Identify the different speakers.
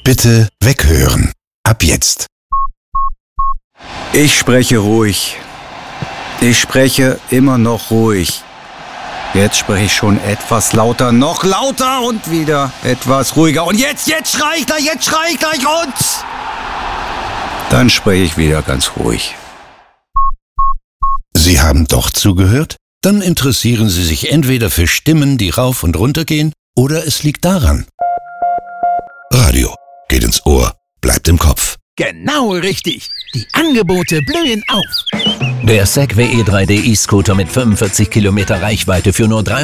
Speaker 1: Bitte weghören. Ab jetzt.
Speaker 2: Ich spreche ruhig. Ich spreche immer noch ruhig. Jetzt spreche ich schon etwas lauter, noch lauter und wieder etwas ruhiger. Und jetzt schrei ich gleich und dann spreche ich wieder ganz ruhig.
Speaker 1: Sie haben doch zugehört? Dann interessieren Sie sich entweder für Stimmen, die rauf und runter gehen, oder es liegt daran. Radio geht ins Ohr, bleibt im Kopf.
Speaker 3: Genau richtig. Die Angebote blühen auf.
Speaker 4: Der Segway E3D E-Scooter mit 45 Kilometer Reichweite für nur